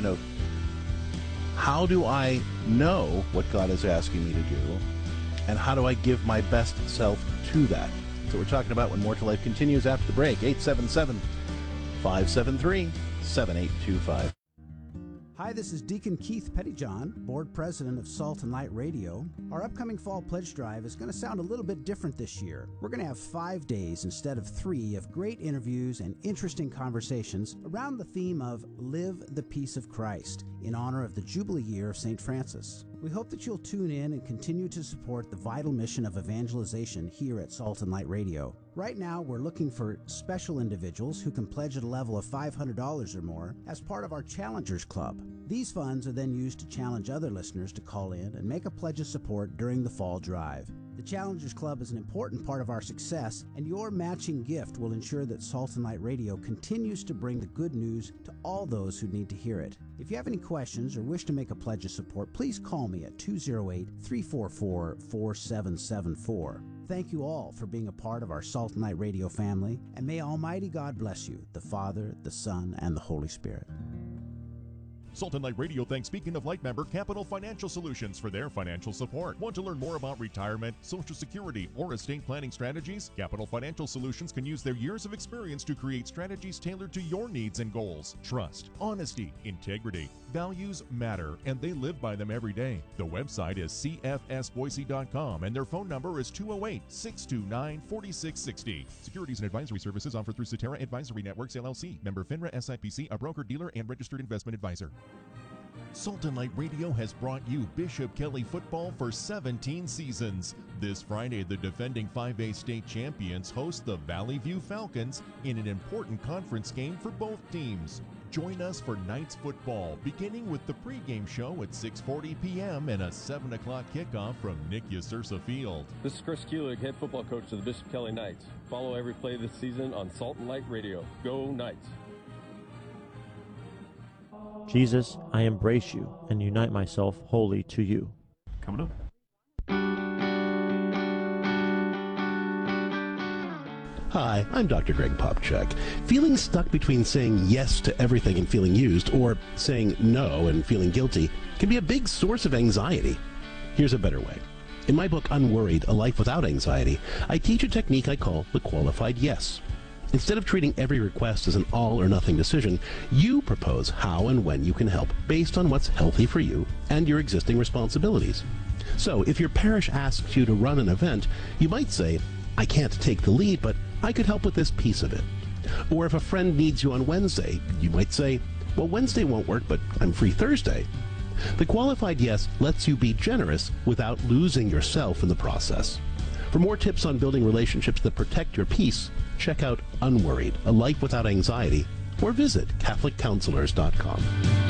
to know, how do I know what God is asking me to do, and how do I give my best self to that? So we're talking about when More to Life continues after the break. 877-573-7825. Hi, this is Deacon Keith Pettyjohn, Board President of Salt and Light Radio. Our upcoming Fall Pledge Drive is going to sound a little bit different this year. We're going to have 5 days instead of 3 of great interviews and interesting conversations around the theme of Live the Peace of Christ in honor of the Jubilee year of St. Francis. We hope that you'll tune in and continue to support the vital mission of evangelization here at Salt and Light Radio. Right now, we're looking for special individuals who can pledge at a level of $500 or more as part of our Challengers Club. These funds are then used to challenge other listeners to call in and make a pledge of support during the fall drive. The Challengers Club is an important part of our success, and your matching gift will ensure that Salt and Light Radio continues to bring the good news to all those who need to hear it. If you have any questions or wish to make a pledge of support, please call me at 208-344-4774. Thank you all for being a part of our Salt and Light Radio family, and may Almighty God bless you, the Father, the Son, and the Holy Spirit. Salt and Light Radio thanks Beacon of Light member Capital Financial Solutions for their financial support. Want to learn more about retirement, Social Security, or estate planning strategies? Capital Financial Solutions can use their years of experience to create strategies tailored to your needs and goals. Trust, honesty, integrity, values matter, and they live by them every day. The website is cfsboise.com, and their phone number is 208-629-4660. Securities and advisory services offered through Cetera Advisory Networks, LLC. Member FINRA SIPC, a broker-dealer and registered investment advisor. Salt and Light Radio has brought you Bishop Kelly football for 17 seasons. This Friday, the defending 5A state champions host the Valley View Falcons in an important conference game for both teams. Join us for Knights football, beginning with the pregame show at 6:40 p.m. and a 7 o'clock kickoff from Nick Yasursa Field. This is Chris Kulig, head football coach of the Bishop Kelly Knights. Follow every play this season on Salt and Light Radio. Go Knights! Jesus, I embrace you and unite myself wholly to you. Coming up. Hi, I'm Dr. Greg Popchak. Feeling stuck between saying yes to everything and feeling used, or saying no and feeling guilty, can be a big source of anxiety. Here's a better way. In my book, Unworried, A Life Without Anxiety, I teach a technique I call the qualified yes. Instead of treating every request as an all-or-nothing decision, you propose how and when you can help based on what's healthy for you and your existing responsibilities. So, if your parish asks you to run an event, you might say, I can't take the lead, but I could help with this piece of it. Or if a friend needs you on Wednesday, you might say, well, Wednesday won't work, but I'm free Thursday. The qualified yes lets you be generous without losing yourself in the process. For more tips on building relationships that protect your peace, check out Unworried, A Life Without Anxiety, or visit CatholicCounselors.com.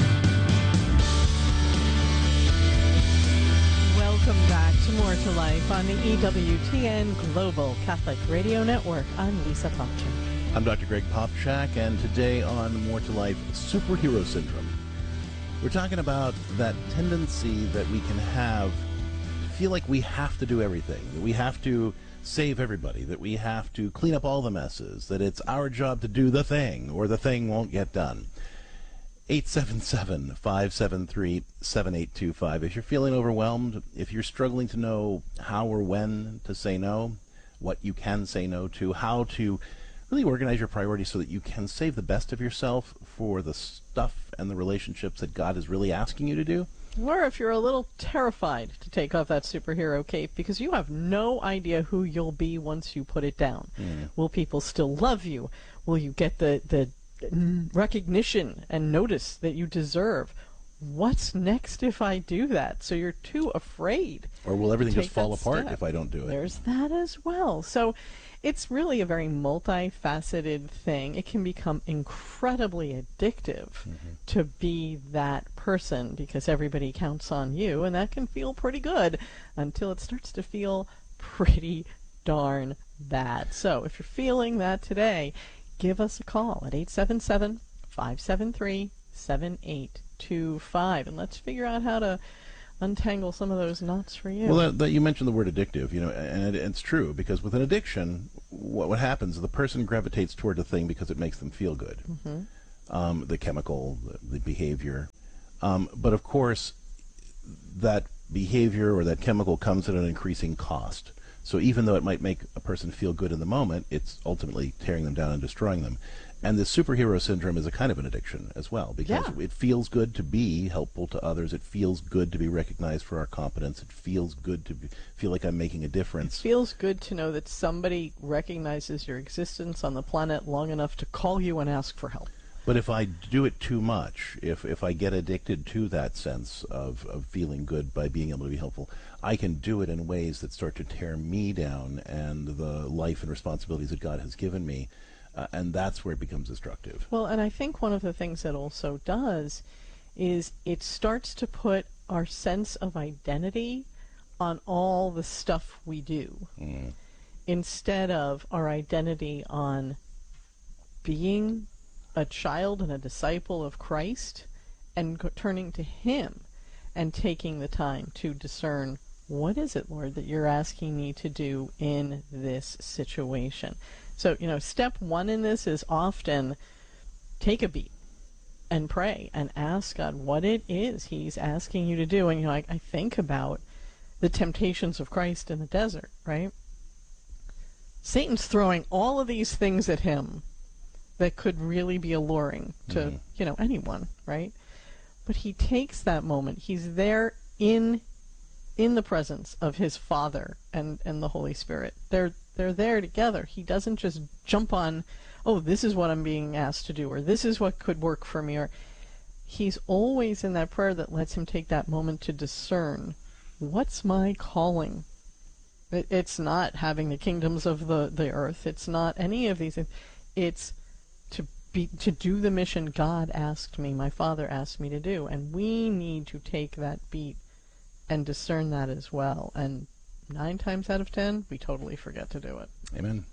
Welcome back to More to Life on the EWTN Global Catholic Radio Network. I'm Lisa Popchak. I'm Dr. Greg Popchak, and today on More to Life, Superhero Syndrome. We're talking about that tendency that we can have to feel like we have to do everything, that we have to save everybody, that we have to clean up all the messes, that it's our job to do the thing, or the thing won't get done. 877-573-7825. If you're feeling overwhelmed, if you're struggling to know how or when to say no, what you can say no to, how to really organize your priorities so that you can save the best of yourself for the stuff and the relationships that God is really asking you to do. Or if you're a little terrified to take off that superhero cape because you have no idea who you'll be once you put it down. Will people still love you? Will you get the recognition and notice that you deserve? What's next if I do that? So you're too afraid. Or will everything just fall apart if I don't do it? There's that as well. So it's really a very multifaceted thing. It can become incredibly addictive to be that person because everybody counts on you, and that can feel pretty good until it starts to feel pretty darn bad. So if you're feeling that today, give us a call at 877-573-7825, and let's figure out how to untangle some of those knots for you. Well, that you mentioned the word addictive, and it's true, because with an addiction, what happens is the person gravitates toward the thing because it makes them feel good. The chemical, the behavior. But of course, that behavior or that chemical comes at an increasing cost. So even though it might make a person feel good in the moment, it's ultimately tearing them down and destroying them. And the superhero syndrome is a kind of an addiction as well, because it feels good to be helpful to others. It feels good to be recognized for our competence. It feels good to feel like I'm making a difference. It feels good to know that somebody recognizes your existence on the planet long enough to call you and ask for help. But if I do it too much, if I get addicted to that sense of feeling good by being able to be helpful, I can do it in ways that start to tear me down and the life and responsibilities that God has given me. And that's where it becomes destructive. Well, and I think one of the things it also does is it starts to put our sense of identity on all the stuff we do, instead of our identity on being a child and a disciple of Christ and turning to Him and taking the time to discern, what is it, Lord, that you're asking me to do in this situation? So, step one in this is often take a beat and pray and ask God what it is He's asking you to do. And, I think about the temptations of Christ in the desert, right? Satan's throwing all of these things at Him that could really be alluring to, anyone, right? But He takes that moment. He's there in the presence of His Father and the Holy Spirit. They're there together. He doesn't just jump on, oh, this is what I'm being asked to do, or this is what could work for me, or He's always in that prayer that lets Him take that moment to discern, what's my calling? It's not having the kingdoms of the earth. It's not any of these things. It's to do the mission God asked me, my Father asked me to do. And we need to take that beat and discern that as well. And 9 times out of 10, we totally forget to do it. Amen.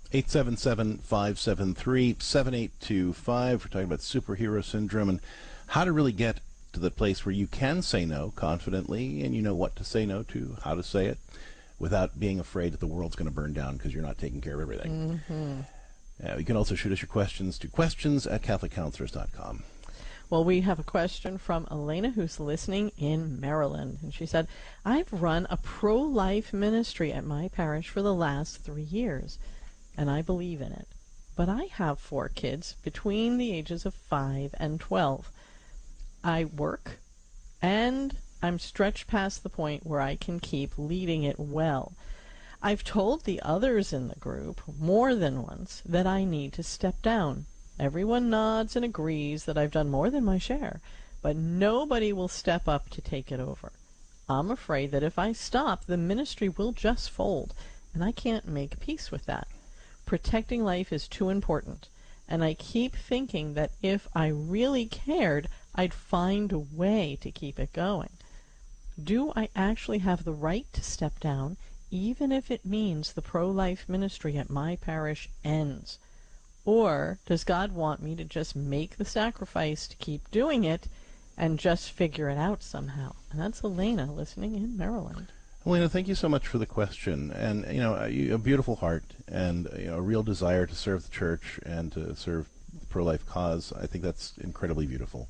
877-573-7825. We're talking about superhero syndrome and how to really get to the place where you can say no confidently and you know what to say no to, how to say it, without being afraid that the world's going to burn down because you're not taking care of everything. You can also shoot us your questions to questions@CatholicCounselors.com. Well, we have a question from Elena, who's listening in Maryland. And she said, I've run a pro-life ministry at my parish for the last 3 years, and I believe in it. But I have 4 kids between the ages of 5 and 12. I work, and I'm stretched past the point where I can keep leading it well. I've told the others in the group more than once that I need to step down. Everyone nods and agrees that I've done more than my share, but nobody will step up to take it over. I'm afraid that if I stop, the ministry will just fold, and I can't make peace with that. Protecting life is too important, and I keep thinking that if I really cared, I'd find a way to keep it going. Do I actually have the right to step down, even if it means the pro-life ministry at my parish ends? Or does God want me to just make the sacrifice to keep doing it and just figure it out somehow? And that's Elena listening in Maryland. Elena, thank you so much for the question. And, a beautiful heart and a real desire to serve the church and to serve the pro-life cause. I think that's incredibly beautiful.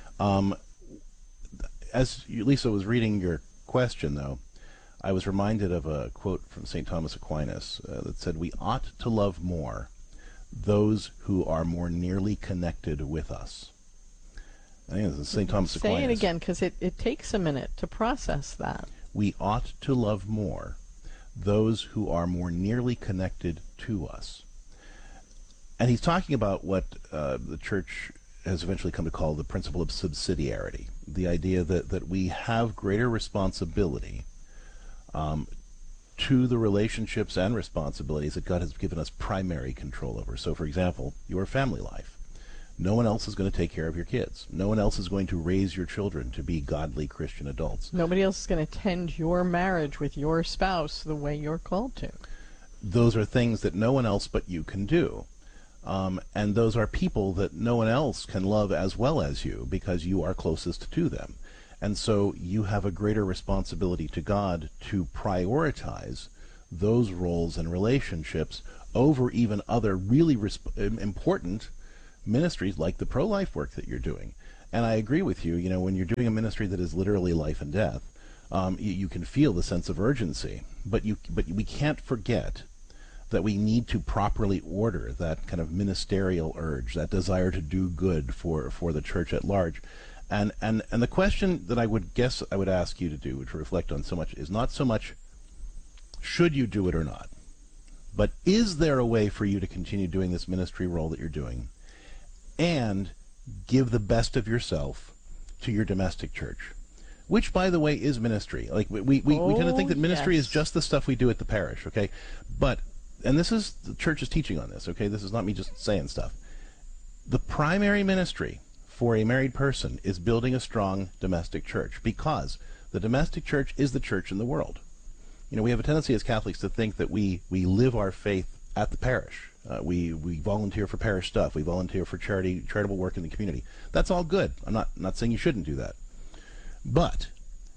As Lisa was reading your question, though, I was reminded of a quote from St. Thomas Aquinas that said, we ought to love more those who are more nearly connected with us. I think this is St. Thomas Aquinas. Say it again, because it takes a minute to process that. We ought to love more those who are more nearly connected to us. And he's talking about what the church has eventually come to call the principle of subsidiarity, the idea that we have greater responsibility to the relationships and responsibilities that God has given us primary control over. So, for example, your family life. No one else is going to take care of your kids. No one else is going to raise your children to be godly Christian adults. Nobody else is going to tend your marriage with your spouse the way you're called to. Those are things that no one else but you can do. And those are people that no one else can love as well as you because you are closest to them. And so you have a greater responsibility to God to prioritize those roles and relationships over even other really important ministries like the pro-life work that you're doing. And I agree with you. You know, when you're doing a ministry that is literally life and death, you can feel the sense of urgency. But we can't forget that we need to properly order that kind of ministerial urge, that desire to do good for the church at large. And the question that I would ask you to do, to reflect on so much, is not so much should you do it or not, but is there a way for you to continue doing this ministry role that you're doing and give the best of yourself to your domestic church, which, by the way, is ministry. Like we tend to think that ministry is just the stuff we do at the parish, okay? But, and this is, the church is teaching on this, okay? This is not me just saying stuff. The primary ministry for a married person is building a strong domestic church, because the domestic church is the church in the world. You know, we have a tendency as Catholics to think that we live our faith at the parish. We volunteer for parish stuff. We volunteer for charitable work in the community. That's all good. I'm not saying you shouldn't do that. But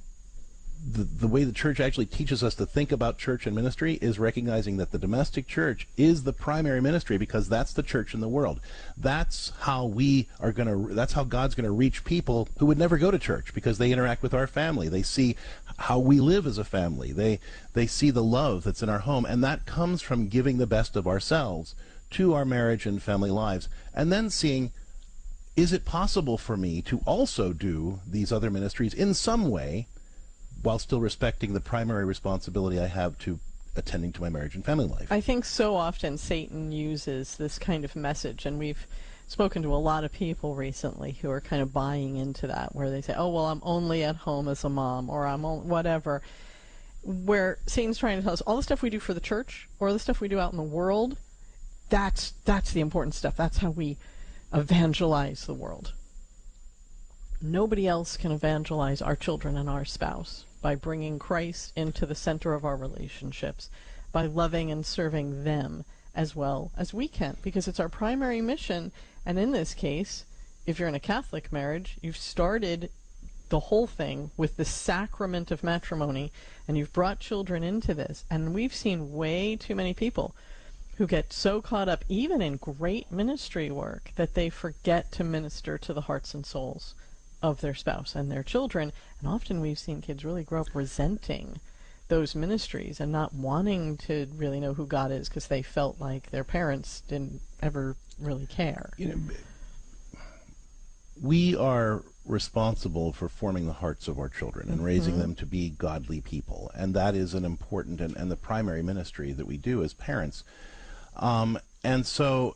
the way the church actually teaches us to think about church and ministry is recognizing that the domestic church is the primary ministry, because that's the church in the world. That's how that's how God's going to reach people who would never go to church, because they interact with our family. They see how we live as a family. They see the love that's in our home, and that comes from giving the best of ourselves to our marriage and family lives, and then seeing, is it possible for me to also do these other ministries in some way while still respecting the primary responsibility I have to attending to my marriage and family life? I think so often Satan uses this kind of message, and we've spoken to a lot of people recently who are kind of buying into that, where they say, oh, well, I'm only at home as a mom, or I'm whatever, where Satan's trying to tell us all the stuff we do for the church or the stuff we do out in the world, that's the important stuff. That's how we evangelize the world. Nobody else can evangelize our children and our spouse by bringing Christ into the center of our relationships, by loving and serving them as well as we can, because it's our primary mission. And in this case, if you're in a Catholic marriage, you've started the whole thing with the sacrament of matrimony, and you've brought children into this. And we've seen way too many people who get so caught up even in great ministry work that they forget to minister to the hearts and souls of their spouse and their children. And often we've seen kids really grow up resenting those ministries and not wanting to really know who God is, because they felt like their parents didn't ever really care. You know, we are responsible for forming the hearts of our children and raising them to be godly people, and that is an important and the primary ministry that we do as parents. And so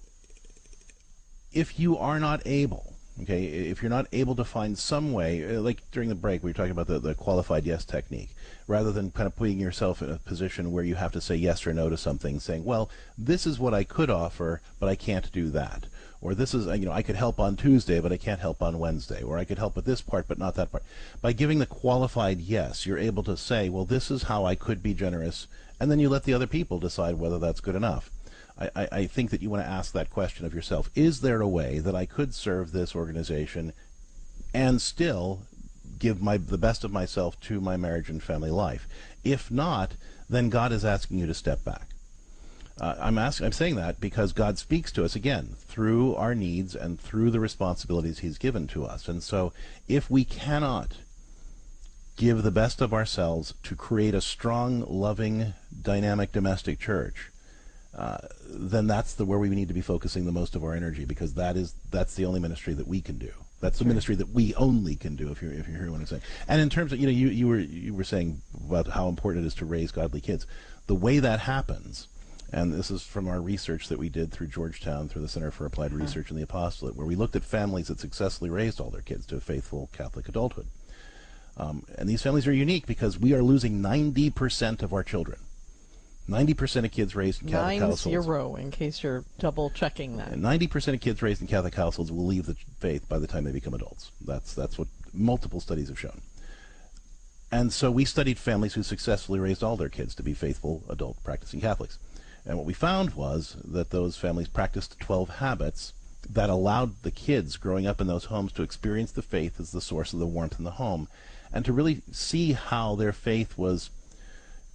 if you are not able, okay, if you're not able to find some way, like during the break we were talking about the qualified yes technique, rather than kind of putting yourself in a position where you have to say yes or no to something, saying, well, this is what I could offer, but I can't do that. Or this is, you know, I could help on Tuesday, but I can't help on Wednesday. Or I could help with this part, but not that part. By giving the qualified yes, you're able to say, well, this is how I could be generous, and then you let the other people decide whether that's good enough. I think that you want to ask that question of yourself. Is there a way that I could serve this organization and still give the best of myself to my marriage and family life? If not, then God is asking you to step back. I'm saying that because God speaks to us, again, through our needs and through the responsibilities he's given to us. And so if we cannot give the best of ourselves to create a strong, loving, dynamic domestic church, then that's where we need to be focusing the most of our energy, because that's the only ministry that we can do. That's the ministry that we only can do, if you're hearing what I'm saying. And in terms of, you know, you were saying about how important it is to raise godly kids. The way that happens, and this is from our research that we did through Georgetown, through the Center for Applied Research in the Apostolate, where we looked at families that successfully raised all their kids to a faithful Catholic adulthood. And these families are unique because we are losing 90% of our children. 90% of kids raised in Catholic households. 9-0, in case you're double checking that. 90% of kids raised in Catholic households will leave the faith by the time they become adults. That's what multiple studies have shown. And so we studied families who successfully raised all their kids to be faithful adult practicing Catholics. And what we found was that those families practiced 12 habits that allowed the kids growing up in those homes to experience the faith as the source of the warmth in the home, and to really see how their faith was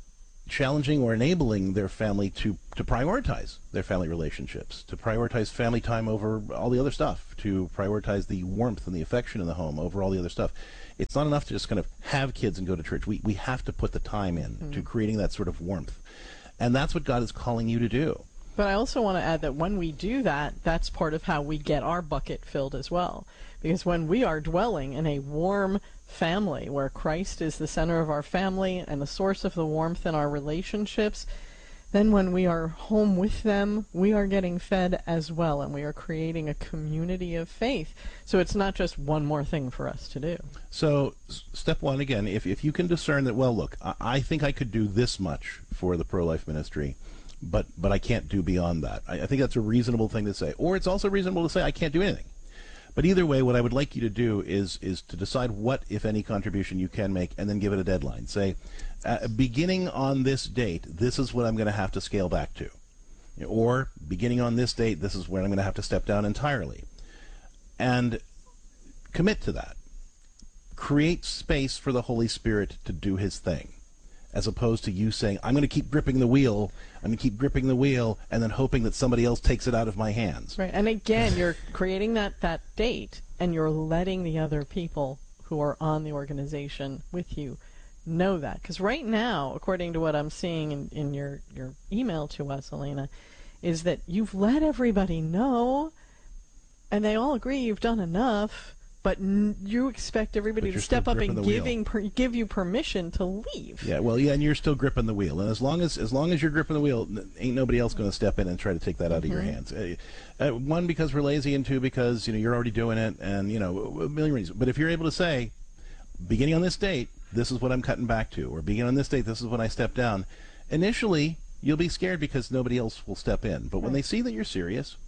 challenging or enabling their family to prioritize their family relationships, to prioritize family time over all the other stuff, to prioritize the warmth and the affection in the home over all the other stuff. It's not enough to just kind of have kids and go to church. We have to put the time in to creating that sort of warmth. And that's what God is calling you to do. But I also want to add that when we do that, that's part of how we get our bucket filled as well. Because when we are dwelling in a warm family, where Christ is the center of our family and the source of the warmth in our relationships, then when we are home with them, we are getting fed as well, and we are creating a community of faith. So it's not just one more thing for us to do. So step one, again, if you can discern that, well, look, I think I could do this much for the pro-life ministry, but I can't do beyond that. I think that's a reasonable thing to say. Or it's also reasonable to say I can't do anything. But either way, what I would like you to do is to decide what, if any, contribution you can make, and then give it a deadline. Say, beginning on this date, this is what I'm going to have to scale back to. Or, beginning on this date, this is where I'm going to have to step down entirely. And commit to that. Create space for the Holy Spirit to do his thing, as opposed to you saying, I'm going to keep gripping the wheel, and then hoping that somebody else takes it out of my hands. Right, and again, you're creating that date, and you're letting the other people who are on the organization with you know that. Because right now, according to what I'm seeing in your email to us, Elena, is that you've let everybody know, and they all agree you've done enough, but you expect everybody to step up and give you permission to leave. Yeah, well, yeah, and you're still gripping the wheel. And as long as you're gripping the wheel, ain't nobody else going to step in and try to take that out of your hands. One, because we're lazy, and two, because you're already doing it, and a million reasons. But if you're able to say, beginning on this date, this is what I'm cutting back to, or beginning on this date, this is when I step down, initially you'll be scared because nobody else will step in. But when they see that you're serious,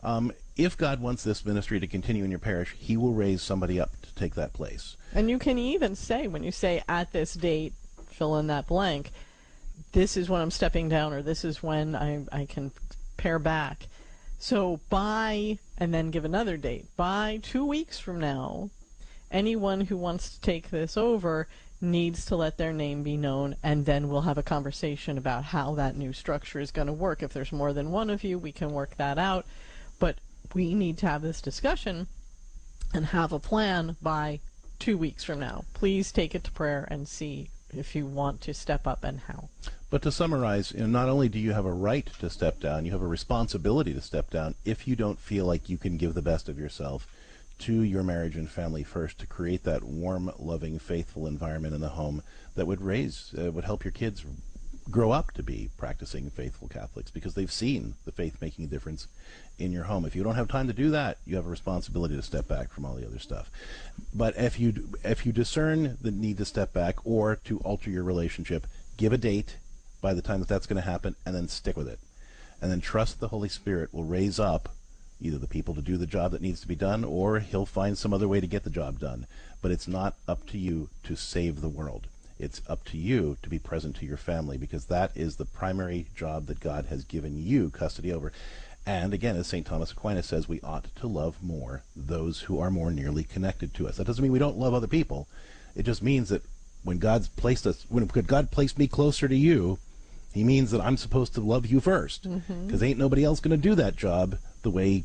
if God wants this ministry to continue in your parish, he will raise somebody up to take that place. And you can even say, when you say at this date, fill in that blank, this is when I'm stepping down, or this is when I can pare back. So by, and then give another date, by 2 weeks from now, anyone who wants to take this over needs to let their name be known, and then we'll have a conversation about how that new structure is going to work. If there's more than one of you, we can work that out. But we need to have this discussion and have a plan by 2 weeks from now. Please take it to prayer and see if you want to step up and how. But to summarize, not only do you have a right to step down, you have a responsibility to step down if you don't feel like you can give the best of yourself to your marriage and family first, to create that warm, loving, faithful environment in the home that would help your kids grow up to be practicing faithful Catholics, because they've seen the faith making a difference in your home. If you don't have time to do that, you have a responsibility to step back from all the other stuff. But if you discern the need to step back or to alter your relationship, give a date by the time that's going to happen, and then stick with it. And then trust the Holy Spirit will raise up either the people to do the job that needs to be done, or he'll find some other way to get the job done. But it's not up to you to save the world. It's up to you to be present to your family, because that is the primary job that God has given you custody over. And again, as St. Thomas Aquinas says, we ought to love more those who are more nearly connected to us. That doesn't mean we don't love other people. It just means that when God placed me closer to you, he means that I'm supposed to love you first, because ain't nobody else going to do that job the way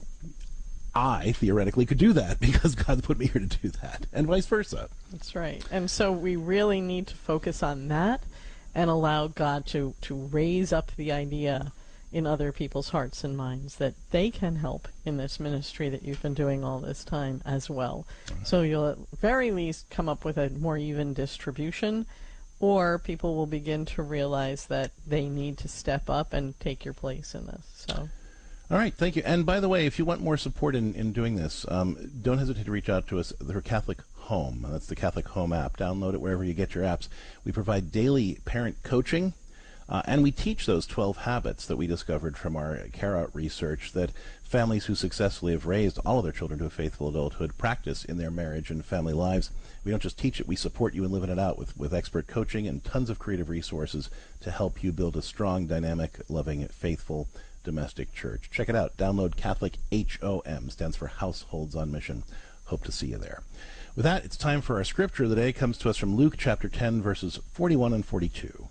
I theoretically could do that, because God put me here to do that, and vice versa. That's right. And so we really need to focus on that and allow God to raise up the idea in other people's hearts and minds that they can help in this ministry that you've been doing all this time as well. So you'll at very least come up with a more even distribution, or people will begin to realize that they need to step up and take your place in this. So. All right, thank you. And by the way, if you want more support in doing this, don't hesitate to reach out to us through Catholic Home. That's the Catholic Home app. Download it wherever you get your apps. We provide daily parent coaching, and we teach those 12 habits that we discovered from our CARA research that families who successfully have raised all of their children to a faithful adulthood practice in their marriage and family lives. We don't just teach it, we support you in living it out with expert coaching and tons of creative resources to help you build a strong, dynamic, loving, faithful domestic church. Check it out. Download Catholic HOM, stands for Households on Mission. Hope to see you there. With that, it's time for our scripture of the day. It comes to us from Luke chapter 10, verses 41 and 42.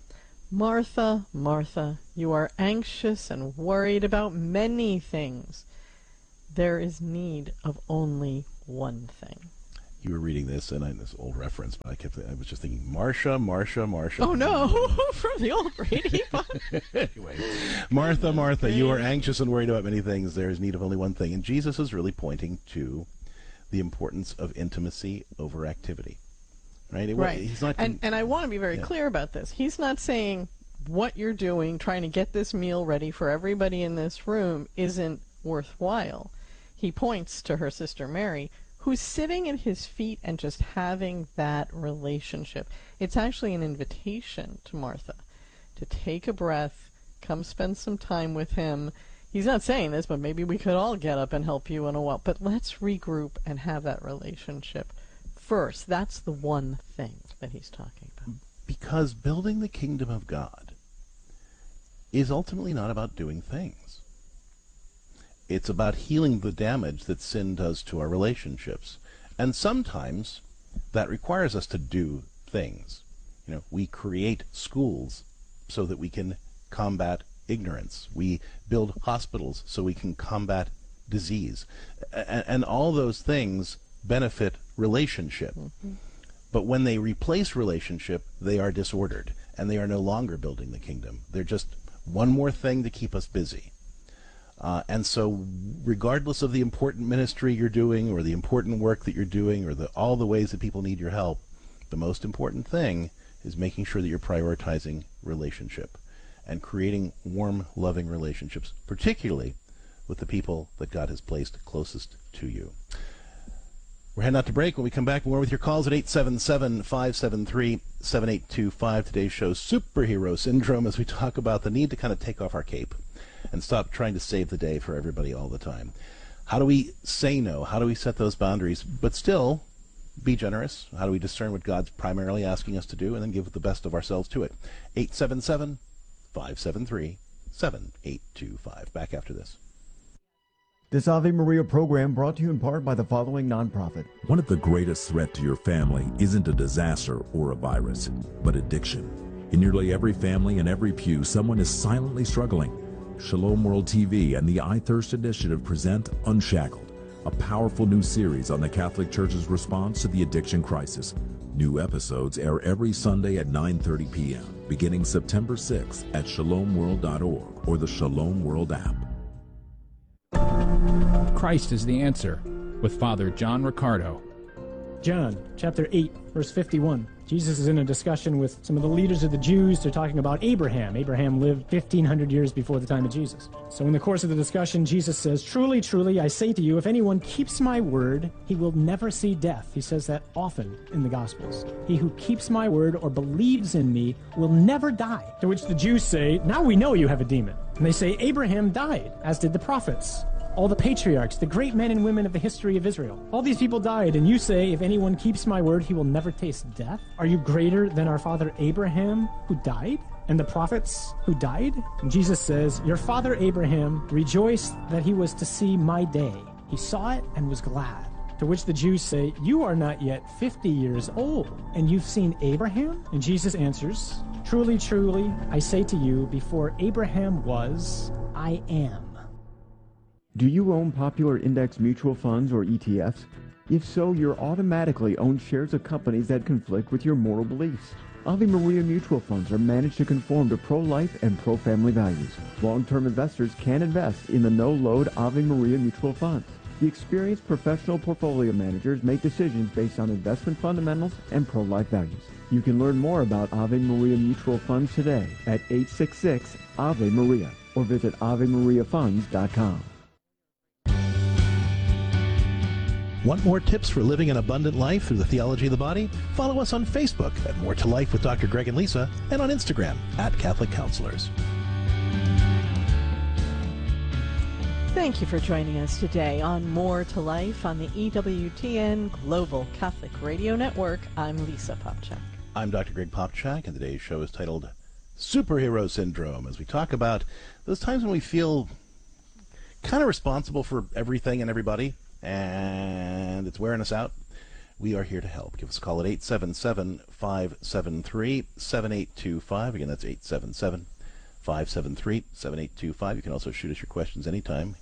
Martha, Martha, you are anxious and worried about many things. There is need of only one thing. You were reading this, and this old reference, but I was just thinking, Marsha. Oh no, from the old Brady book. Anyway, Martha, Martha, you are anxious and worried about many things. There is need of only one thing. And Jesus is really pointing to the importance of intimacy over activity. Right? Right. He's not and I want to be very clear about this. He's not saying what you're doing, trying to get this meal ready for everybody in this room, isn't worthwhile. He points to her sister Mary, who's sitting at his feet and just having that relationship. It's actually an invitation to Martha to take a breath, come spend some time with him. He's not saying this, but maybe we could all get up and help you in a while. But let's regroup and have that relationship first. That's the one thing that he's talking about. Because building the kingdom of God is ultimately not about doing things. It's about healing the damage that sin does to our relationships. And sometimes that requires us to do things. We create schools so that we can combat ignorance. We build hospitals so we can combat disease. And all those things benefit relationship. Mm-hmm. But when they replace relationship, they are disordered, and they are no longer building the kingdom. They're just one more thing to keep us busy. And so regardless of the important ministry you're doing or the important work that you're doing or all the ways that people need your help, the most important thing is making sure that you're prioritizing relationship and creating warm, loving relationships, particularly with the people that God has placed closest to you. We're heading out to break. When we come back, more with your calls at 877-573-7825. Today's show, Superhero Syndrome, as we talk about the need to kind of take off our cape and stop trying to save the day for everybody all the time. How do we say no? How do we set those boundaries, but still be generous? How do we discern what God's primarily asking us to do and then give the best of ourselves to it? 877-573-7825. Back after this. This Ave Maria program brought to you in part by the following nonprofit. One of the greatest threats to your family isn't a disaster or a virus, but addiction. In nearly every family and every pew, someone is silently struggling. Shalom World TV and the I Thirst Initiative present Unshackled, a powerful new series on the Catholic Church's response to the addiction crisis. New episodes air every Sunday at 9:30 p.m., beginning September 6th at shalomworld.org or the Shalom World app. Christ is the answer, with Father John Riccardo. John, chapter 8, verse 51. Jesus is in a discussion with some of the leaders of the Jews. They're talking about Abraham. Abraham lived 1,500 years before the time of Jesus. So in the course of the discussion, Jesus says, "Truly, truly, I say to you, if anyone keeps my word, he will never see death." He says that often in the Gospels. "He who keeps my word or believes in me will never die." To which the Jews say, "Now we know you have a demon." And they say, "Abraham died, as did the prophets. All the patriarchs, the great men and women of the history of Israel. All these people died, and you say, if anyone keeps my word, he will never taste death? Are you greater than our father Abraham, who died? And the prophets who died?" And Jesus says, "Your father Abraham rejoiced that he was to see my day. He saw it and was glad." To which the Jews say, "You are not yet 50 years old, and you've seen Abraham?" And Jesus answers, "Truly, truly, I say to you, before Abraham was, I am." Do you own popular index mutual funds or ETFs? If so, you're automatically own shares of companies that conflict with your moral beliefs. Ave Maria mutual funds are managed to conform to pro-life and pro-family values. Long-term investors can invest in the no-load Ave Maria mutual funds. The experienced professional portfolio managers make decisions based on investment fundamentals and pro-life values. You can learn more about Ave Maria mutual funds today at 866 Ave Maria or visit AveMariaFunds.com. Want more tips for living an abundant life through the theology of the body? Follow us on Facebook at More to Life with Dr. Greg and Lisa, and on Instagram at Catholic Counselors. Thank you for joining us today on More to Life on the EWTN Global Catholic Radio Network. I'm Lisa Popchak. I'm Dr. Greg Popchak, and today's show is titled Superhero Syndrome, as we talk about those times when we feel kind of responsible for everything and everybody, and it's wearing us out. we are here to help. Give us a call at 877-573-7825. Again, that's 877-573-7825. You can also shoot us your questions anytime.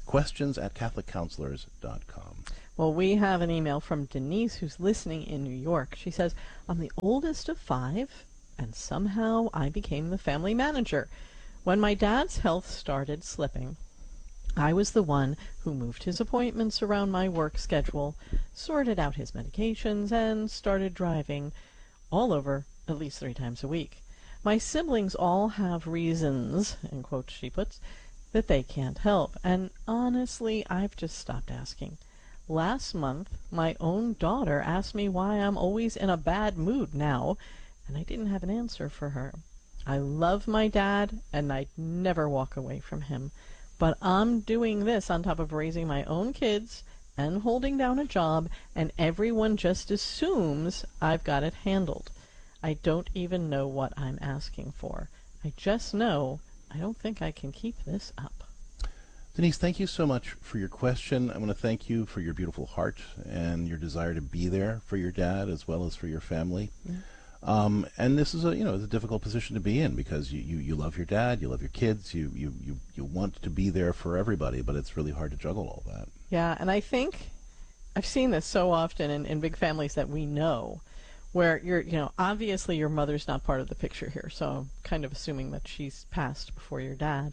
questions@catholiccounselors.com. Well, we have an email from Denise, who's listening in New York. She says, I'm the oldest of 5, and somehow I became the family manager. When my dad's health started slipping, I was the one who moved his appointments around my work schedule, sorted out his medications, and started driving all over at least 3 times a week. My siblings all have reasons, in quotes she puts, that they can't help, and honestly, I've just stopped asking. Last month, my own daughter asked me why I'm always in a bad mood now, and I didn't have an answer for her. I love my dad, and I'd never walk away from him. But I'm doing this on top of raising my own kids and holding down a job, and everyone just assumes I've got it handled. I don't even know what I'm asking for. I just know I don't think I can keep this up. Denise, thank you so much for your question. I want to thank you for your beautiful heart and your desire to be there for your dad as well as for your family. Yeah. And this is it's a difficult position to be in because you love your dad, you love your kids, you want to be there for everybody, but it's really hard to juggle all that. Yeah, and I think I've seen this so often in big families that we know, where obviously your mother's not part of the picture here, so I'm kind of assuming that she's passed before your dad.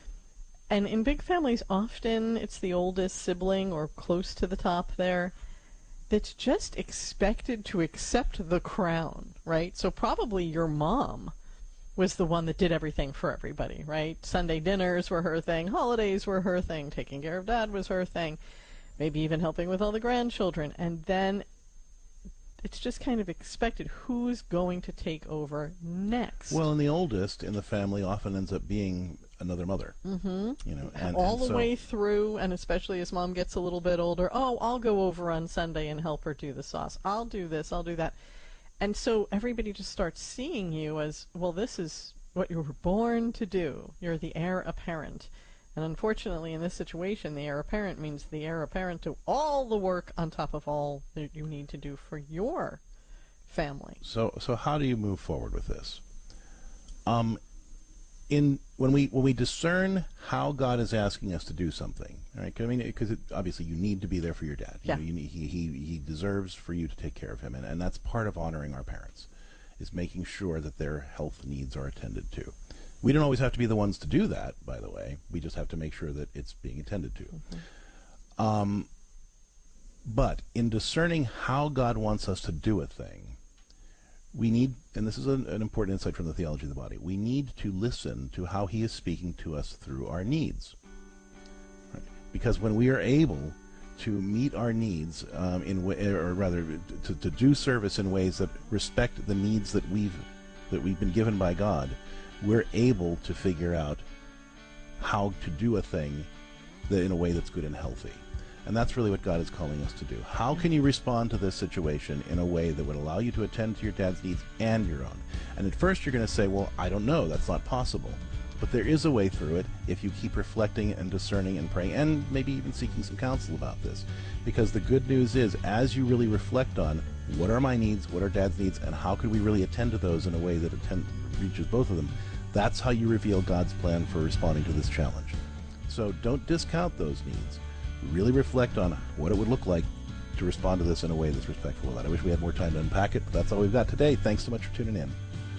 And in big families, often it's the oldest sibling or close to the top there that's just expected to accept the crown, right? So probably your mom was the one that did everything for everybody, right? Sunday dinners were her thing, holidays were her thing, taking care of dad was her thing, maybe even helping with all the grandchildren. And then it's just kind of expected who's going to take over next. Well, and the oldest in the family often ends up being another mother. Mm-hmm. And all the way through, and especially as mom gets a little bit older, I'll go over on Sunday and help her do the sauce. I'll do this, I'll do that. And so everybody just starts seeing you as, well, this is what you were born to do. You're the heir apparent. And unfortunately, in this situation, the heir apparent means the heir apparent to all the work on top of all that you need to do for your family. So how do you move forward with this? When we discern how God is asking us to do something, right? Because obviously you need to be there for your dad. Yeah. He deserves for you to take care of him, and that's part of honoring our parents, is making sure that their health needs are attended to. We don't always have to be the ones to do that, by the way. We just have to make sure that it's being attended to. Mm-hmm. But in discerning how God wants us to do a thing, we need, and this is an important insight from the theology of the body, we need to listen to how he is speaking to us through our needs. Right? Because when we are able to meet our needs, to do service in ways that respect the needs that we've been given by God, we're able to figure out how to do a thing in a way that's good and healthy. And that's really what God is calling us to do. How can you respond to this situation in a way that would allow you to attend to your dad's needs and your own? And at first you're going to say, well, I don't know, that's not possible. But there is a way through it if you keep reflecting and discerning and praying and maybe even seeking some counsel about this. Because the good news is, as you really reflect on what are my needs, what are dad's needs, and how can we really attend to those in a way that reaches both of them, that's how you reveal God's plan for responding to this challenge. So don't discount those needs. Really reflect on what it would look like to respond to this in a way that's respectful of that. I wish we had more time to unpack it, but that's all we've got today. Thanks so much for tuning in.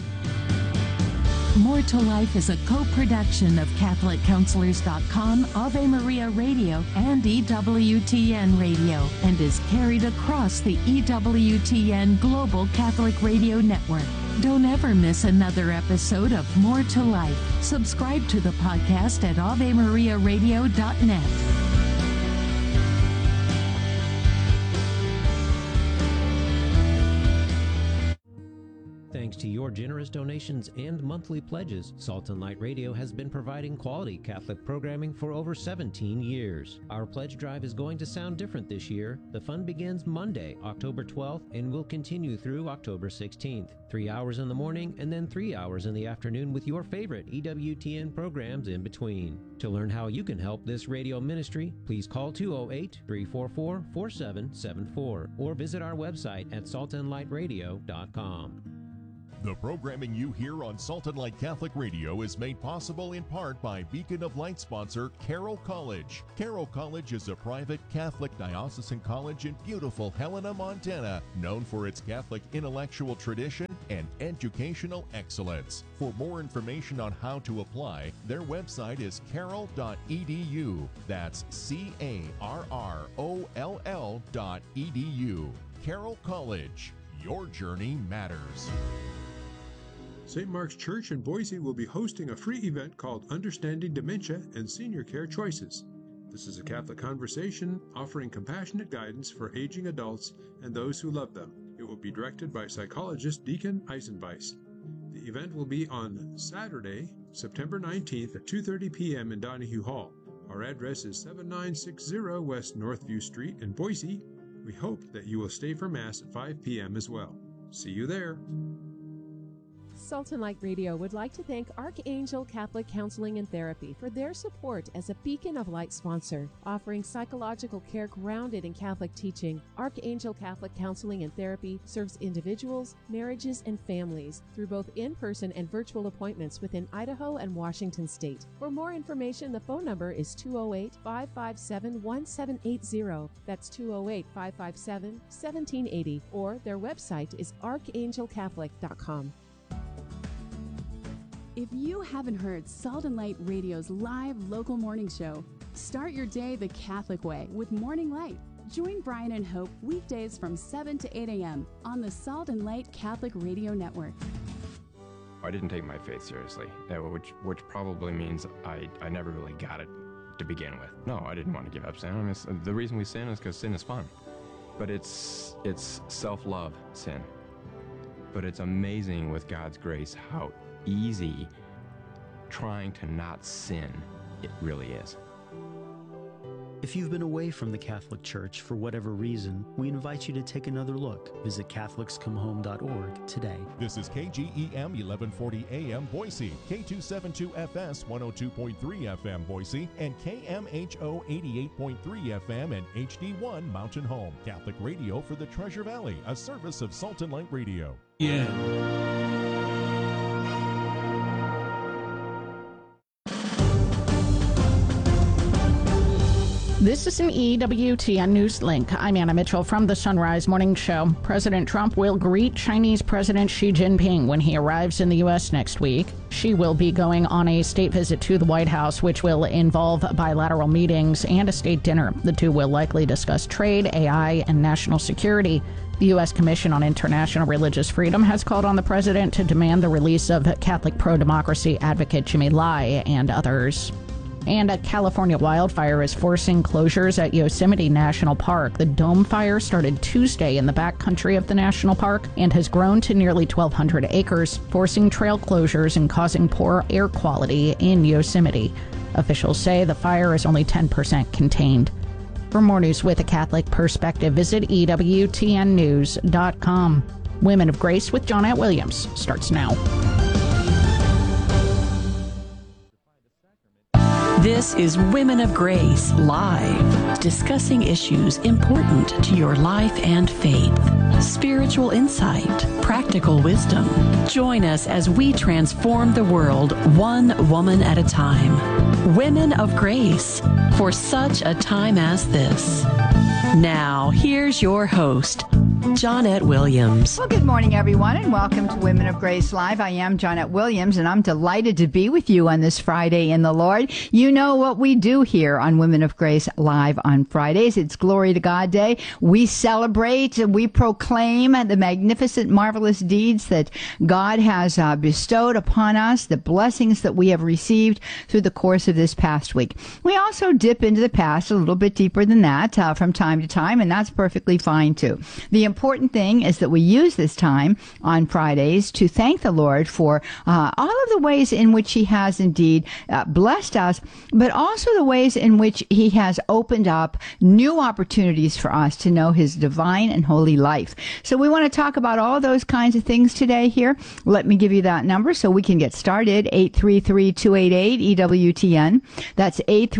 More to Life is a co-production of CatholicCounselors.com, Ave Maria Radio, and EWTN Radio, and is carried across the EWTN Global Catholic Radio Network. Don't ever miss another episode of More to Life. Subscribe to the podcast at AveMariaRadio.net. Thanks to your generous donations and monthly pledges, Salt and Light Radio has been providing quality Catholic programming for over 17 years. Our pledge drive is going to sound different this year. The fund begins Monday, October 12th, and will continue through October 16th. 3 hours in the morning and then 3 hours in the afternoon with your favorite EWTN programs in between. To learn how you can help this radio ministry, please call 208-344-4774 or visit our website at saltandlightradio.com. The programming you hear on Salt and Light Catholic Radio is made possible in part by Beacon of Light sponsor Carroll College. Carroll College is a private Catholic diocesan college in beautiful Helena, Montana, known for its Catholic intellectual tradition and educational excellence. For more information on how to apply, their website is carroll.edu. That's CARROLL.edu. Carroll College. Your journey matters. St. Mark's Church in Boise will be hosting a free event called Understanding Dementia and Senior Care Choices. This is a Catholic conversation offering compassionate guidance for aging adults and those who love them. It will be directed by psychologist Deacon Eisenweiss. The event will be on Saturday, September 19th at 2:30 p.m. in Donahue Hall. Our address is 7960 West Northview Street in Boise. We hope that you will stay for Mass at 5 p.m. as well. See you there. Salt and Light Radio would like to thank Archangel Catholic Counseling and Therapy for their support as a Beacon of Light sponsor, offering psychological care grounded in Catholic teaching. Archangel Catholic Counseling and Therapy serves individuals, marriages, and families through both in-person and virtual appointments within Idaho and Washington State. For more information, the phone number is 208-557-1780. That's 208-557-1780, or their website is archangelcatholic.com. If you haven't heard Salt and Light Radio's live local morning show, start your day the Catholic way with Morning Light. Join Brian and Hope weekdays from 7 to 8 a.m. on the Salt and Light Catholic Radio Network. I didn't take my faith seriously, which probably means I never really got it to begin with. No, I didn't want to give up sin. I mean, the reason we sin is because sin is fun. But it's self-love sin. But it's amazing with God's grace how easy trying to not sin it really is. If you've been away from the Catholic Church for whatever reason, we invite you to take another look. Visit CatholicsComeHome.org today. This is KGEM 1140 AM Boise, K272FS 102.3 FM Boise, and KMHO 88.3 FM and HD1 Mountain Home. Catholic radio for the Treasure Valley, a service of Salt and Light Radio. Yeah. This is an EWTN News Link. I'm Anna Mitchell from the Sunrise Morning Show. President Trump will greet Chinese President Xi Jinping when he arrives in the U.S. next week. Xi will be going on a state visit to the White House, which will involve bilateral meetings and a state dinner. The two will likely discuss trade, AI, and national security. The U.S. Commission on International Religious Freedom has called on the president to demand the release of Catholic pro-democracy advocate Jimmy Lai and others. And a California wildfire is forcing closures at Yosemite National Park. The Dome Fire started Tuesday in the backcountry of the national park and has grown to nearly 1,200 acres, forcing trail closures and causing poor air quality in Yosemite. Officials say the fire is only 10% contained. For more news with a Catholic perspective, visit EWTNnews.com. Women of Grace with Johnette Williams starts now. This is Women of Grace Live, discussing issues important to your life and faith. Spiritual insight, practical wisdom. Join us as we transform the world one woman at a time. Women of Grace, for such a time as this. Now, here's your host, Johnette Williams. Well, good morning, everyone, and welcome to Women of Grace Live. I am Johnette Williams, and I'm delighted to be with you on this Friday in the Lord. You know what we do here on Women of Grace Live on Fridays. It's Glory to God Day. We celebrate, we proclaim the magnificent, marvelous deeds that God has bestowed upon us, the blessings that we have received through the course of this past week. We also dip into the past a little bit deeper than that from time to time, and that's perfectly fine, too. The important thing is that we use this time on Fridays to thank the Lord for all of the ways in which he has indeed blessed us, but also the ways in which he has opened up new opportunities for us to know his divine and holy life. So we want to talk about all those kinds of things today here. Let me give you that number so we can get started. 833-288-EWTN. That's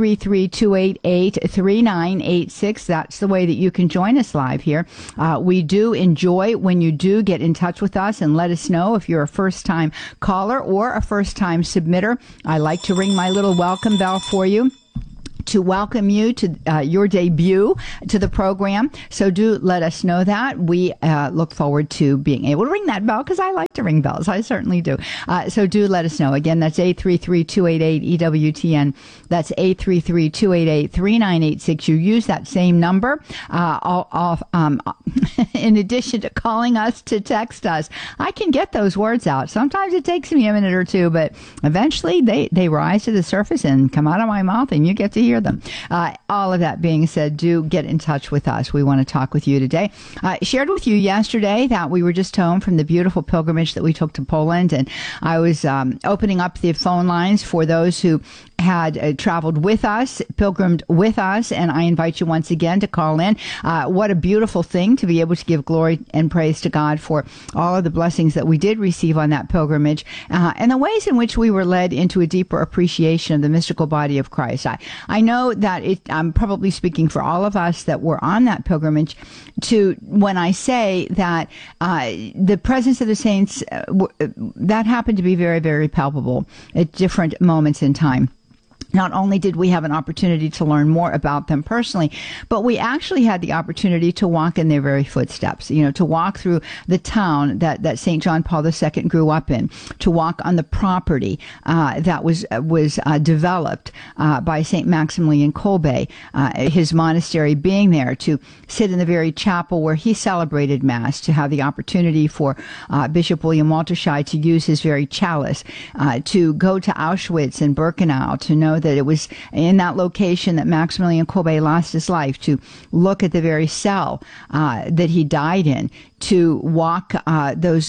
833-288-3986. That's the way that you can join us live here. We do enjoy when you do get in touch with us and let us know if you're a first-time caller or a first-time submitter. I like to ring my little welcome bell for you to welcome you to your debut to the program. So do let us know that. We look forward to being able to ring that bell because I like to ring bells. I certainly do. So do let us know. Again, that's 833-288-EWTN. That's 833-288-3986. You use that same number. In addition to calling us, to text us. I can get those words out. Sometimes it takes me a minute or two, but eventually they rise to the surface and come out of my mouth and you get to hear them. All of that being said, do get in touch with us. We want to talk with you today. Shared with you yesterday that we were just home from the beautiful pilgrimage that we took to Poland, and I was opening up the phone lines for those who had traveled with us, pilgrimed with us, and I invite you once again to call in. What a beautiful thing to be able to give glory and praise to God for all of the blessings that we did receive on that pilgrimage, and the ways in which we were led into a deeper appreciation of the mystical body of Christ. I know that I'm probably speaking for all of us that were on that pilgrimage when I say that the presence of the saints, that happened to be very, very palpable at different moments in time. Not only did we have an opportunity to learn more about them personally, but we actually had the opportunity to walk in their very footsteps, to walk through the town that St. John Paul II grew up in, to walk on the property that was developed by St. Maximilian Kolbe, his monastery being there, to sit in the very chapel where he celebrated Mass, to have the opportunity for Bishop William Walterscheid to use his very chalice, to go to Auschwitz and Birkenau, to know that it was in that location that Maximilian Kolbe lost his life, to look at the very cell that he died in, to walk those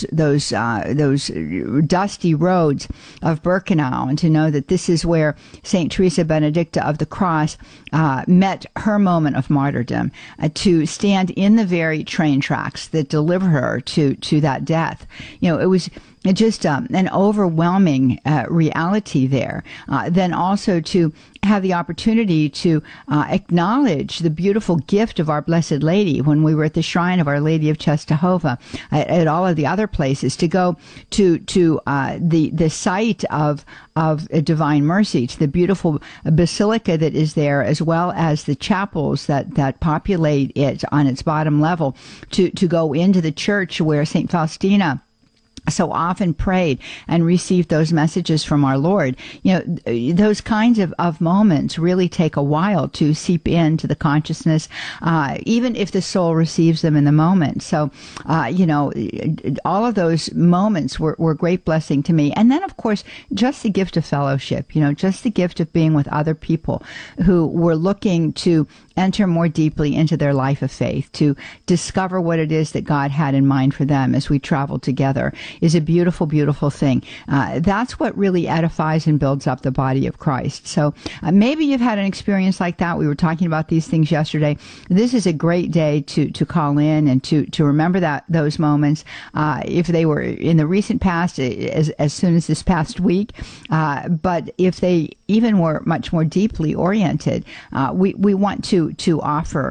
dusty roads of Birkenau, and to know that this is where St. Teresa Benedicta of the Cross met her moment of martyrdom, to stand in the very train tracks that delivered her to that death. It was just an overwhelming reality there. Then also to have the opportunity to acknowledge the beautiful gift of our Blessed Lady when we were at the shrine of Our Lady of Czestochowa, at all of the other places, to go to the site of Divine Mercy, to the beautiful basilica that is there, as well as the chapels that populate it on its bottom level, to go into the church where St. Faustina so often prayed and received those messages from our Lord. Those kinds of moments really take a while to seep into the consciousness, even if the soul receives them in the moment. So, all of those moments were great blessing to me. And then, of course, just the gift of fellowship, just the gift of being with other people who were looking to enter more deeply into their life of faith, to discover what it is that God had in mind for them as we travel together, is a beautiful, beautiful thing. That's what really edifies and builds up the body of Christ. So maybe you've had an experience like that. We were talking about these things yesterday. This is a great day to call in and to remember those moments. If they were in the recent past, as soon as this past week, but if they even were much more deeply oriented, we want to offer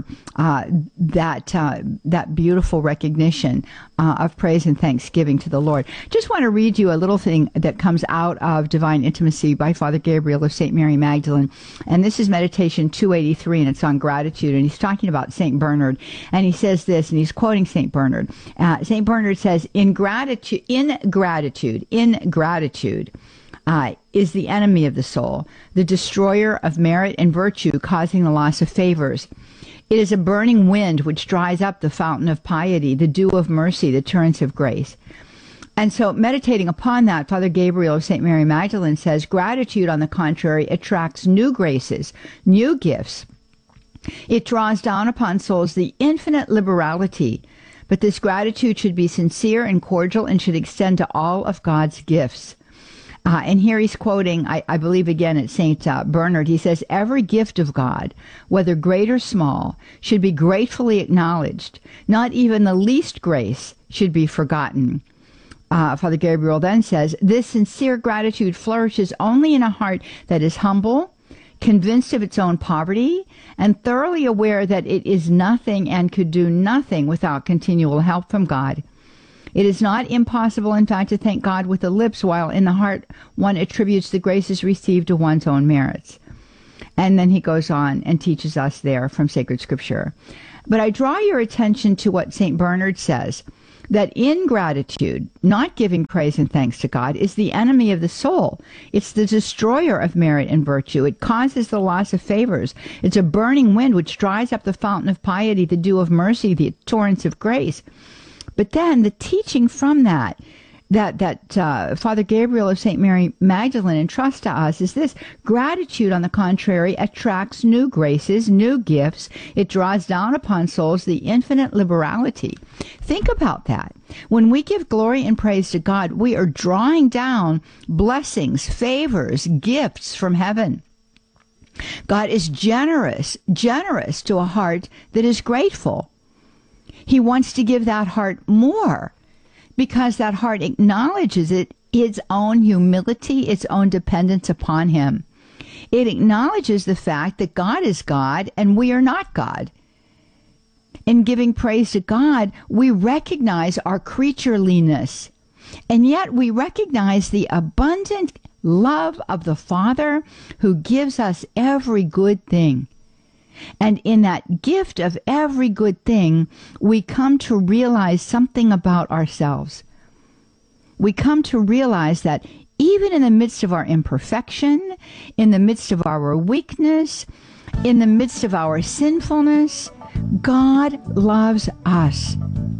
that beautiful recognition of praise and thanksgiving to the Lord. Just want to read you a little thing that comes out of Divine Intimacy by Father Gabriel of St. Mary Magdalene. And this is Meditation 283, and it's on gratitude. And he's talking about St. Bernard. And he says this, and he's quoting St. Bernard. St. Bernard says, ingratitude is the enemy of the soul, the destroyer of merit and virtue, causing the loss of favors. It is a burning wind which dries up the fountain of piety, the dew of mercy, the torrents of grace. And so, meditating upon that, Father Gabriel of St. Mary Magdalene says, gratitude, on the contrary, attracts new graces, new gifts. It draws down upon souls the infinite liberality, But this gratitude should be sincere and cordial and should extend to all of God's gifts. And here he's quoting, I believe again at St. Bernard. He says, every gift of God, whether great or small, should be gratefully acknowledged. Not even the least grace should be forgotten. Father Gabriel then says, this sincere gratitude flourishes only in a heart that is humble, convinced of its own poverty, and thoroughly aware that it is nothing and could do nothing without continual help from God. It is not impossible, in fact, to thank God with the lips, while in the heart one attributes the graces received to one's own merits. And then he goes on and teaches us there from sacred scripture. But I draw your attention to what St. Bernard says, that ingratitude, not giving praise and thanks to God, is the enemy of the soul. It's the destroyer of merit and virtue. It causes the loss of favors. It's a burning wind which dries up the fountain of piety, the dew of mercy, the torrents of grace. But then the teaching from that Father Gabriel of St. Mary Magdalene entrusts to us is this: gratitude, on the contrary, attracts new graces, new gifts. It draws down upon souls the infinite liberality. Think about that. When we give glory and praise to God, we are drawing down blessings, favors, gifts from heaven. God is generous to a heart that is grateful. He wants to give that heart more, because that heart acknowledges its own humility, its own dependence upon him. It acknowledges the fact that God is God and we are not God. In giving praise to God, we recognize our creatureliness, and yet we recognize the abundant love of the Father who gives us every good thing. And in that gift of every good thing, we come to realize something about ourselves. We come to realize that even in the midst of our imperfection, in the midst of our weakness, in the midst of our sinfulness, God loves us.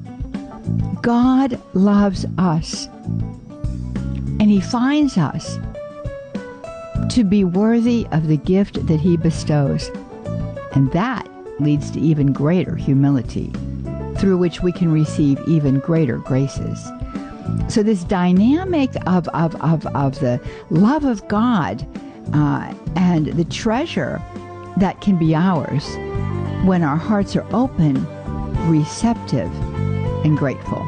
God loves us. And he finds us to be worthy of the gift that he bestows. And that leads to even greater humility, through which we can receive even greater graces. So this dynamic of the love of God and the treasure that can be ours when our hearts are open, receptive, and grateful.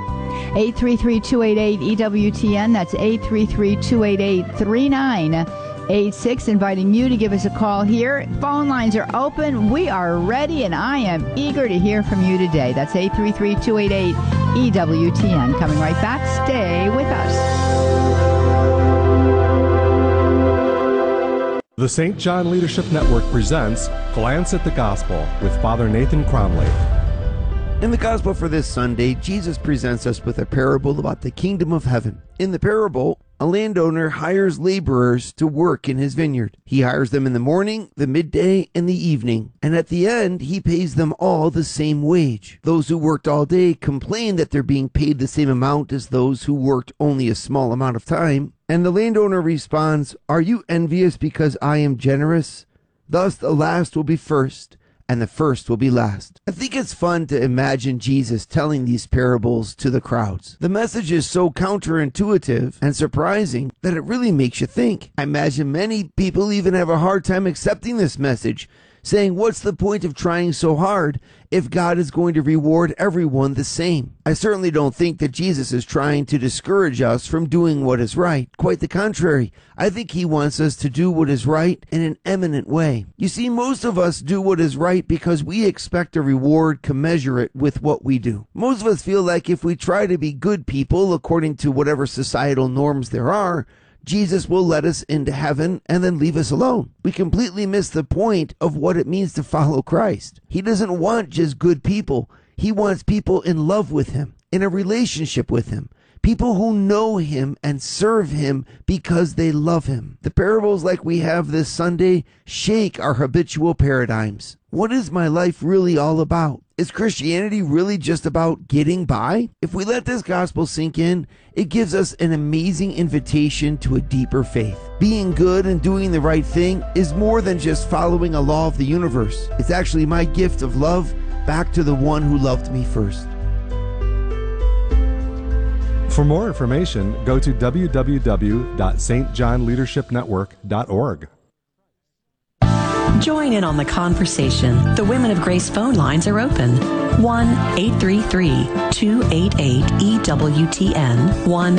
833-288-EWTN. That's 833-288-3986. Inviting you to give us a call here. Phone lines are open. We are ready, and I am eager to hear from you today. That's 833-288-EWTN. Coming right back. Stay with us. The St. John Leadership Network presents Glance at the Gospel with Father Nathan Cromley. In the Gospel for this Sunday, Jesus presents us with a parable about the kingdom of heaven. In the parable, a landowner hires laborers to work in his vineyard. He hires them in the morning, the midday, and the evening, and at the end, he pays them all the same wage. Those who worked all day complain that they're being paid the same amount as those who worked only a small amount of time, and the landowner responds, "Are you envious because I am generous? Thus the last will be first, and the first will be last." I think it's fun to imagine Jesus telling these parables to the crowds. The message is so counterintuitive and surprising that it really makes you think. I imagine many people even have a hard time accepting this message, saying, what's the point of trying so hard if God is going to reward everyone the same? I certainly don't think that Jesus is trying to discourage us from doing what is right. Quite the contrary. I think he wants us to do what is right in an eminent way. You see, most of us do what is right because we expect a reward commensurate with what we do. Most of us feel like if we try to be good people according to whatever societal norms there are, Jesus will let us into heaven and then leave us alone. We completely miss the point of what it means to follow Christ. He doesn't want just good people. He wants people in love with him, in a relationship with him. People who know him and serve him because they love him. The parables like we have this Sunday shake our habitual paradigms. What is my life really all about? Is Christianity really just about getting by? If we let this gospel sink in, it gives us an amazing invitation to a deeper faith. Being good and doing the right thing is more than just following a law of the universe. It's actually my gift of love back to the one who loved me first. For more information, go to www.stjohnleadershipnetwork.org. Join in on the conversation. The Women of Grace phone lines are open. 1-833-288-EWTN.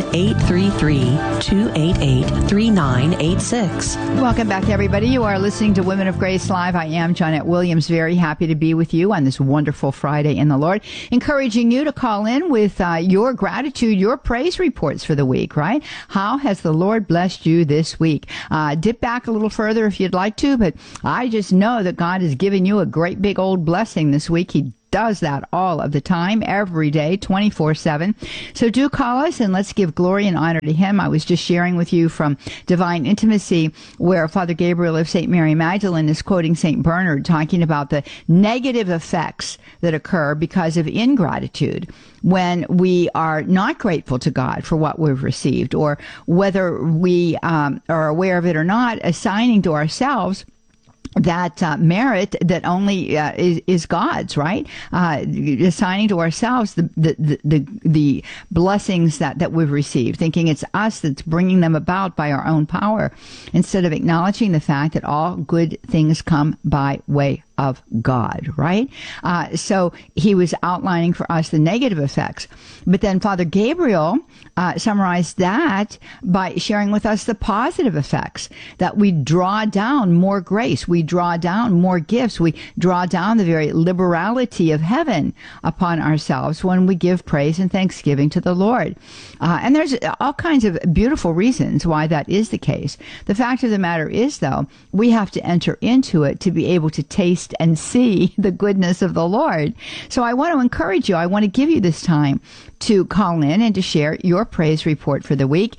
1-833-288-3986. Welcome back, everybody. You are listening to Women of Grace Live. I am Janet Williams. Very happy to be with you on this wonderful Friday in the Lord. Encouraging you to call in with your gratitude, your praise reports for the week, right? How has the Lord blessed you this week? Dip back a little further if you'd like to, but I just know that God has given you a great big old blessing this week. He does that all of the time, every day, 24/7. So do call us and let's give glory and honor to Him. I was just sharing with you from Divine Intimacy, where Father Gabriel of St. Mary Magdalene is quoting St. Bernard, talking about the negative effects that occur because of ingratitude when we are not grateful to God for what we've received, or whether we are aware of it or not, assigning to ourselves that merit that only is God's, right? Assigning to ourselves the blessings that we've received, thinking it's us that's bringing them about by our own power, instead of acknowledging the fact that all good things come by way of God, right? So he was outlining for us the negative effects. But then Father Gabriel summarized that by sharing with us the positive effects, that we draw down more grace, we draw down more gifts, we draw down the very liberality of heaven upon ourselves when we give praise and thanksgiving to the Lord. And there's all kinds of beautiful reasons why that is the case. The fact of the matter is, though, we have to enter into it to be able to taste and see the goodness of the Lord. So I want to encourage you. I want to give you this time to call in and to share your praise report for the week.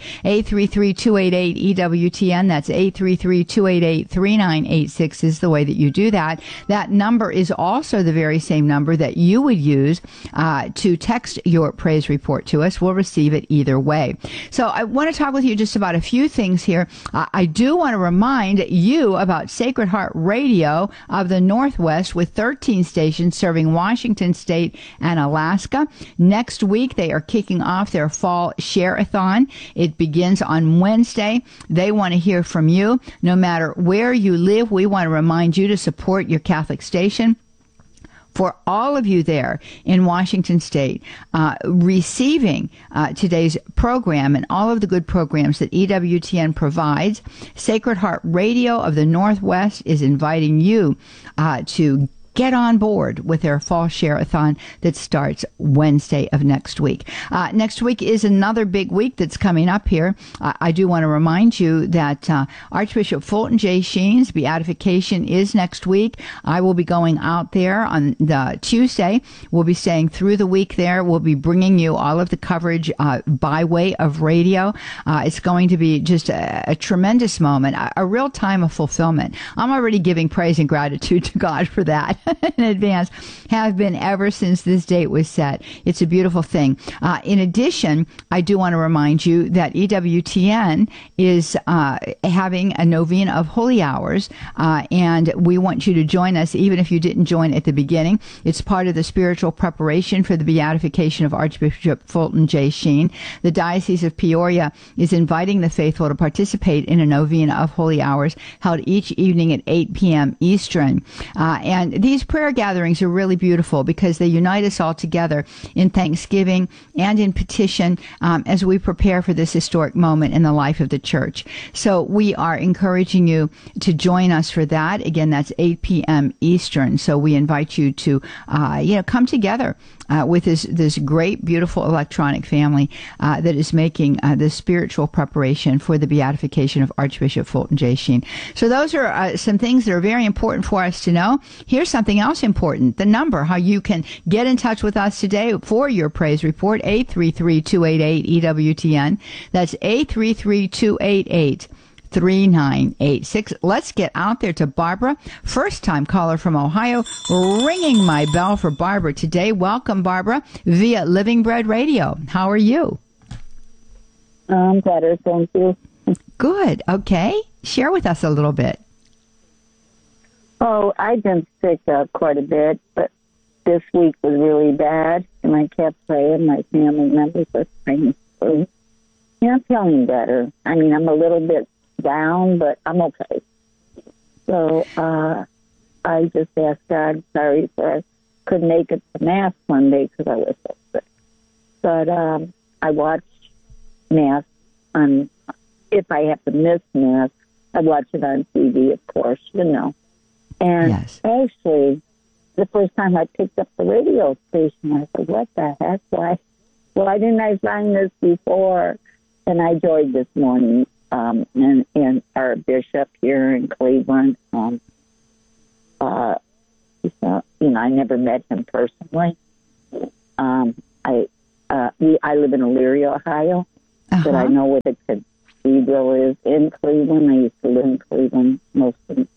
833-288-EWTN. That's 833-288-3986 is the way that you do that. That number is also the very same number that you would use to text your praise report to us. We'll receive it either way. So I want to talk with you just about a few things here. I do want to remind you about Sacred Heart Radio of the Northwest, with 13 stations serving Washington State and Alaska. Next week, they are kicking off their fall share-a-thon. It begins on Wednesday. They want to hear from you. No matter where you live, we want to remind you to support your Catholic station. For all of you there in Washington State, receiving today's program and all of the good programs that EWTN provides, Sacred Heart Radio of the Northwest is inviting you to get on board with their fall share-a-thon that starts Wednesday of next week. Next week is another big week that's coming up here. I do want to remind you that Archbishop Fulton J. Sheen's beatification is next week. I will be going out there on the Tuesday. We'll be staying through the week there. We'll be bringing you all of the coverage by way of radio. It's going to be just a tremendous moment, a real time of fulfillment. I'm already giving praise and gratitude to God for that in advance, have been ever since this date was set. It's a beautiful thing. In addition, I do want to remind you that EWTN is having a novena of holy hours, and we want you to join us even if you didn't join at the beginning. It's part of the spiritual preparation for the beatification of Archbishop Fulton J. Sheen. The Diocese of Peoria is inviting the faithful to participate in a novena of holy hours held each evening at 8 p.m. Eastern. And these prayer gatherings are really beautiful because they unite us all together in thanksgiving and in petition as we prepare for this historic moment in the life of the church. So we are encouraging you to join us for that. Again, that's 8 p.m. Eastern. So we invite you to, come together with this great, beautiful electronic family that is making this spiritual preparation for the beatification of Archbishop Fulton J. Sheen. So those are some things that are very important for us to know. Here's something else important. The number, how you can get in touch with us today for your praise report, 833-288-EWTN. That's 833-288-3986. Let's get out there to Barbara, first-time caller from Ohio, ringing my bell for Barbara today. Welcome, Barbara, via Living Bread Radio. How are you? I'm better, thank you. Good. Okay. Share with us a little bit. Oh, I've been sick quite a bit, but this week was really bad, and I kept praying. My family members were praying actually, I'm feeling better. I mean, I'm a little bit down, but I'm okay. So I just asked God, sorry for I couldn't make it to Mass Monday because I was so sick. But I watched Mass on, if I have to miss Mass, I watch it on TV, of course, you know. And actually, the first time I picked up the radio station, I said, what the heck? Why didn't I find this before? And I joined this morning, and our bishop here in Cleveland, I never met him personally. I live in Elyria, Ohio, but I know where the cathedral is in Cleveland. I used to live in Cleveland most of the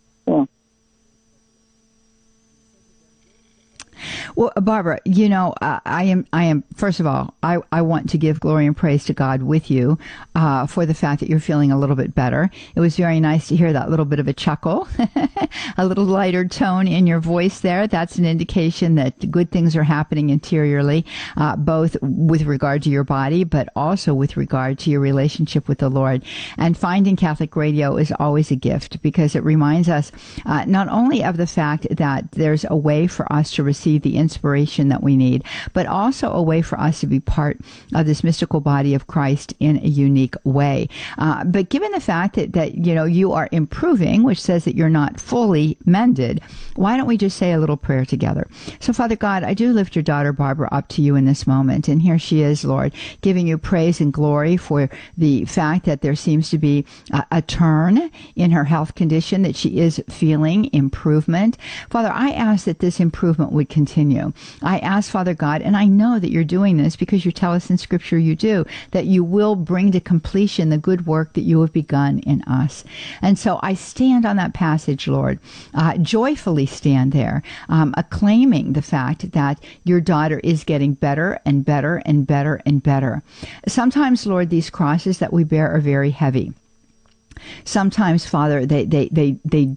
Well, Barbara, you know, I am. First of all, I want to give glory and praise to God with you for the fact that you're feeling a little bit better. It was very nice to hear that little bit of a chuckle, a little lighter tone in your voice there. That's an indication that good things are happening interiorly, both with regard to your body, but also with regard to your relationship with the Lord. And finding Catholic Radio is always a gift because it reminds us not only of the fact that there's a way for us to receive the inspiration that we need, but also a way for us to be part of this mystical body of Christ in a unique way. But given the fact that you know you are improving, which says that you're not fully mended, why don't we just say a little prayer together? So, Father God, I do lift your daughter Barbara up to you in this moment, and here she is, Lord, giving you praise and glory for the fact that there seems to be a turn in her health condition, that she is feeling improvement. Father, I ask that this improvement would continue. I ask, Father God, and I know that you're doing this because you tell us in Scripture you do, that you will bring to completion the good work that you have begun in us. And so I stand on that passage, Lord, joyfully stand there, acclaiming the fact that your daughter is getting better and better and better and better. Sometimes, Lord, these crosses that we bear are very heavy. Sometimes, Father, they dig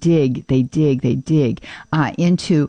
into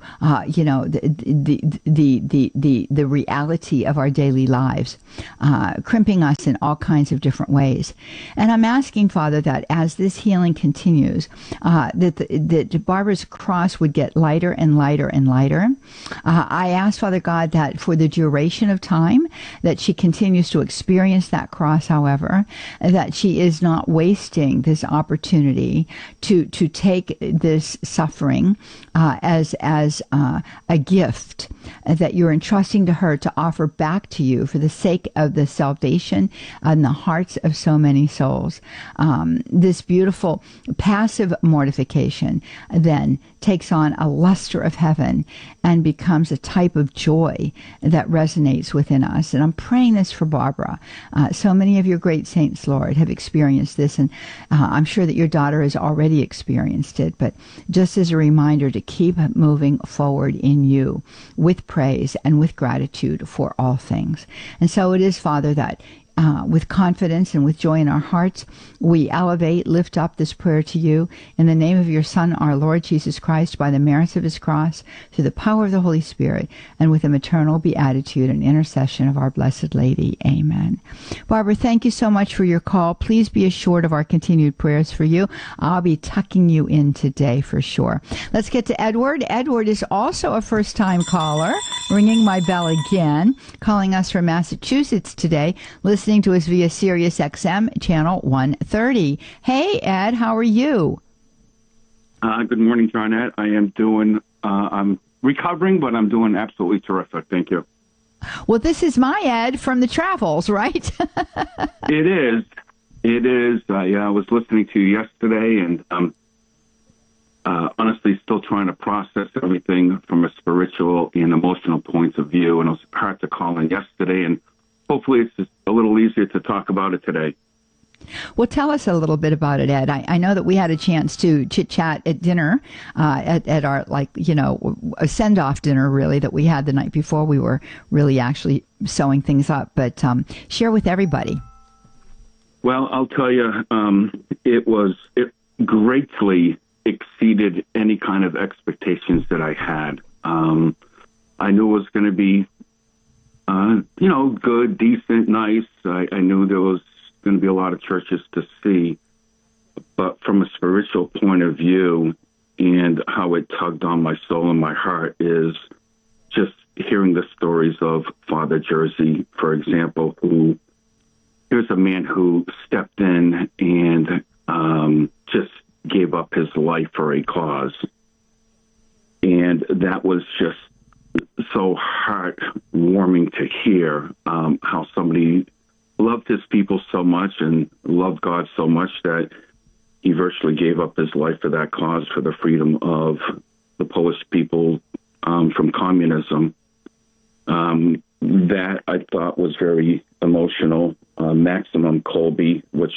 the reality of our daily lives, crimping us in all kinds of different ways. And I'm asking, Father, that as this healing continues, that Barbara's cross would get lighter and lighter and lighter. I ask, Father God, that for the duration of time that she continues to experience that cross, however, that she is not wasting this opportunity to take this suffering as a gift that you're entrusting to her to offer back to you for the sake of the salvation and the hearts of so many souls. This beautiful passive mortification then takes on a luster of heaven and becomes a type of joy that resonates within us. And I'm praying this for Barbara. So many of your great saints, Lord, have experienced this, and I'm sure that your daughter has already experienced it, but just as a reminder to keep moving forward in you with praise and with gratitude for all things. And so it is, Father, that with confidence and with joy in our hearts, we lift up this prayer to you in the name of your Son, our Lord Jesus Christ, by the merits of his cross, through the power of the Holy Spirit, and with the maternal beatitude and intercession of our Blessed Lady. Amen. Barbara, thank you so much for your call. Please be assured of our continued prayers for you. I'll be tucking you in today for sure. Let's get to Edward. Edward is also a first-time caller, ringing my bell again, calling us from Massachusetts today, listening to us via Sirius XM channel 130. Hey, Ed, how are you? Good morning, Johnette. I am doing, I'm recovering, but I'm doing absolutely terrific. Thank you. Well, this is my Ed from the travels, right? It is. It is. I was listening to you yesterday, and I'm honestly still trying to process everything from a spiritual and emotional points of view, and it was hard to call in yesterday, and hopefully it's just a little easier to talk about it today. Well, tell us a little bit about it, Ed. I know that we had a chance to chit-chat at dinner, at our, a send-off dinner, really, that we had the night before. We were really actually sewing things up, but share with everybody. Well, I'll tell you, it greatly exceeded any kind of expectations that I had. I knew it was going to be good, decent, nice. I knew there was going to be a lot of churches to see, but from a spiritual point of view and how it tugged on my soul and my heart is just hearing the stories of Father Jersey, for example, who here's a man who stepped in and just gave up his life for a cause. And that was just so heartwarming to hear how somebody loved his people so much and loved God so much that he virtually gave up his life for that cause, for the freedom of the Polish people from communism. That I thought was very emotional. Maximum Kolbe, which